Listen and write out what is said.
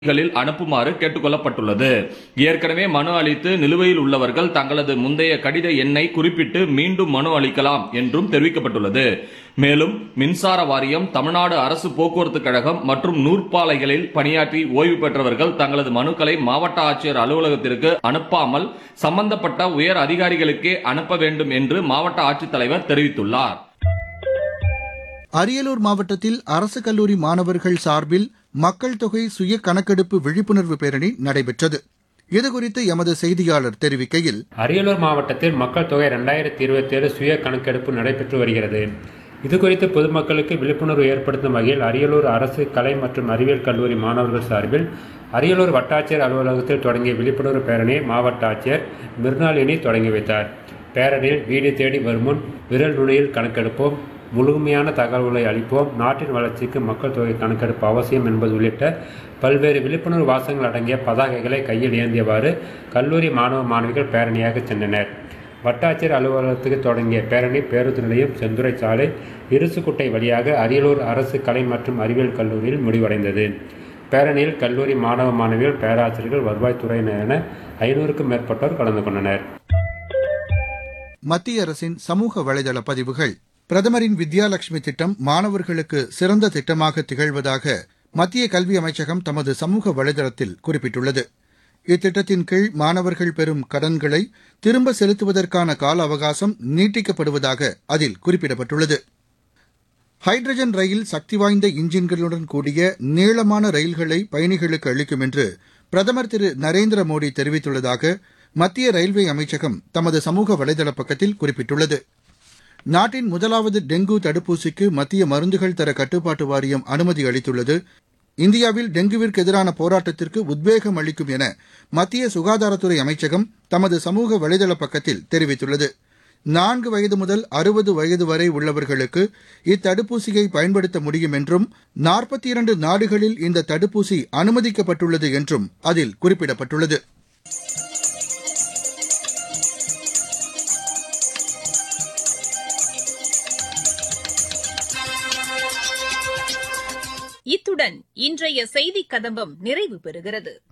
அனுப்புமாறு கேட்டுக் கொள்ளப்பட்டுள்ளது. ஏற்கனவே மனு அளித்து நிலுவையில் உள்ளவர்கள் தங்களது முந்தைய கடித எண்ணை குறிப்பிட்டு மீண்டும் மனு அளிக்கலாம் என்றும் தெரிவிக்கப்பட்டுள்ளது. மேலும் மின்சார வாரியம், தமிழ்நாடு அரசு போக்குவரத்து கழகம் மற்றும் நூற்பாலைகளில் பணியாற்றி ஓய்வு பெற்றவர்கள் தங்களது மனுக்களை மாவட்ட ஆட்சியர் அலுவலகத்திற்கு அனுப்பாமல் சம்பந்தப்பட்ட உயர் அதிகாரிகளுக்கே அனுப்ப வேண்டும் என்று மாவட்ட ஆட்சித்தலைவர் தெரிவித்துள்ளார். அரியலூர் மாவட்டத்தில் அரசு கல்லூரி மாணவர்கள் சார்பில் மக்கள் தொகை சுய கணக்கெடுப்பு விழிப்புணர்வு பேரணி நடைபெற்றது. இதுகுறித்து எமது செய்தியாளர் தெரிவிக்கையில், அரியலூர் மாவட்டத்தில் மக்கள் தொகை 2027 சுய கணக்கெடுப்பு நடைபெற்று வருகிறது. இதுகுறித்து பொதுமக்களுக்கு விழிப்புணர்வு ஏற்படுத்தும் வகையில் அரியலூர் அரசு கலை மற்றும் அறிவியல் கல்லூரி மாணவர்கள் சார்பில் அரியலூர் வட்டாட்சியர் அலுவலகத்தில் தொடங்கிய விழிப்புணர்வு பேரணியை மாவட்ட ஆட்சியர் மிர்னாலினி தொடங்கி வைத்தார். பேரணியில் வீடு தேடி வருமுன் விரல் நுனியில் கணக்கெடுப்போம், முழுமையான தகவல்களை அளிப்போம், நாட்டின் வளர்ச்சிக்கு மக்கள் தொகை கணக்கெடுப்பு அவசியம் என்பது உள்ளிட்ட பல்வேறு விழிப்புணர்வு வாசகங்கள் அடங்கிய பதாகைகளை கையில் ஏந்தியவாறு கல்லூரி மாணவ மாணவிகள் பேரணியாக சென்றனர். வட்டாட்சியர் அலுவலகத்துக்கு தொடங்கிய பேரணி பேருந்து நிலையம், செந்துறை சாலை, இருசுக்குட்டை வழியாக அரியலூர் அரசு கலை மற்றும் அறிவியல் கல்லூரியில் முடிவடைந்தது. பேரணியில் கல்லூரி மாணவ மாணவிகள், பேராசிரியர்கள், வருவாய்த்துறையினர் என 500க்கும் மேற்பட்டோர் கலந்து கொண்டனர். மத்திய அரசின் சமூக வலைதள பதிவுகள். பிரதமரின் வித்யாலட்சுமி திட்டம் மாணவர்களுக்கு சிறந்த திட்டமாக திகழ்வதாக மத்திய கல்வி அமைச்சகம் தமது சமூக வலைதளத்தில் குறிப்பிட்டுள்ளது. இத்திட்டத்தின் கீழ் மாணவர்கள் பெறும் கடன்களை திரும்ப செலுத்துவதற்கான கால அவகாசம் நீட்டிக்கப்படுவதாக அதில் குறிப்பிடப்பட்டுள்ளது. ஹைட்ரஜன் ரயில் சக்தி வாய்ந்த இன்ஜின்களுடன் கூடிய நீளமான ரயில்களை பயணிகளுக்கு அளிக்கும் என்று பிரதமர் திரு நரேந்திர மோடி தெரிவித்துள்ளதாக மத்திய ரயில்வே அமைச்சகம் தமது சமூக வலைதள பக்கத்தில் குறிப்பிட்டுள்ளது. நாட்டின் முதலாவது டெங்கு தடுப்பூசிக்கு மத்திய மருந்துகள் தர கட்டுப்பாட்டு வாரியம் அனுமதி அளித்துள்ளது. இந்தியாவில் டெங்குவிற்கு எதிரான போராட்டத்திற்கு உத்வேகம் அளிக்கும் என மத்திய சுகாதாரத்துறை அமைச்சகம் தமது சமூக வலைதள பக்கத்தில் தெரிவித்துள்ளது. 4 வயது முதல் 60 வயது வரை உள்ளவர்களுக்கு இத்தடுப்பூசியை பயன்படுத்த முடியும் என்றும் 42 நாடுகளில் இந்த தடுப்பூசி அனுமதிக்கப்பட்டுள்ளது என்றும் அதில் குறிப்பிடப்பட்டுள்ளது. இத்துடன் இன்றைய செய்திக் கதம்பம் நிறைவு பெறுகிறது.